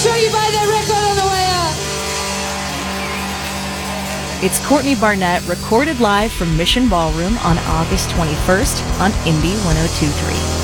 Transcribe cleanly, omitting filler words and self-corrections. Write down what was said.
sure you buy that record on the way out. It's Courtney Barnett, recorded live from Mission Ballroom on August 21st on Indie 102.3.